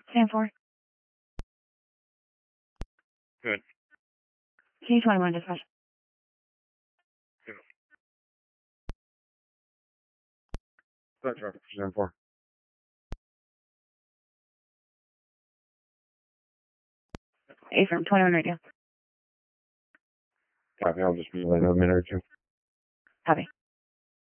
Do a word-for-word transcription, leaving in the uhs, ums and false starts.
Stand for. Good. K twenty-one dispatch. Good. That traffic for Stand for. A firm twenty-one radio. Copy. I'll just be like a minute or two. Copy.